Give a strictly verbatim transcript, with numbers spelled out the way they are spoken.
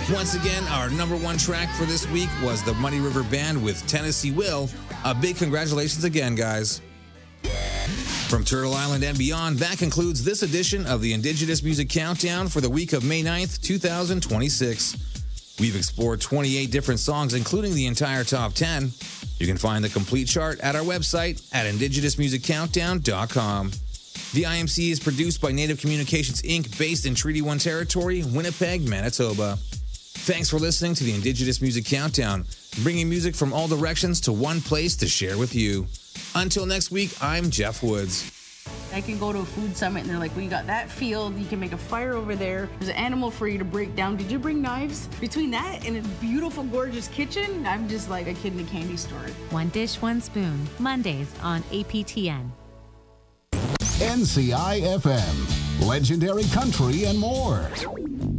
Once again, our number one track for this week was the Muddy River Band with Tennessee Will. A big congratulations again, guys. From Turtle Island and beyond, that concludes this edition of the Indigenous Music Countdown for the week of May ninth, two thousand twenty-six. We've explored twenty-eight different songs, including the entire top ten. You can find the complete chart at our website at indigenous music countdown dot com. The I M C is produced by Native Communications, Incorporated, based in Treaty one Territory, Winnipeg, Manitoba. Thanks for listening to the Indigenous Music Countdown, bringing music from all directions to one place to share with you. Until next week, I'm Jeff Woods. I can go to a food summit and they're like, we got that field, you can make a fire over there. There's an animal for you to break down. Did you bring knives? Between that and a beautiful, gorgeous kitchen, I'm just like a kid in a candy store. One Dish, One Spoon, Mondays on A P T N. N C I F M, legendary country and more.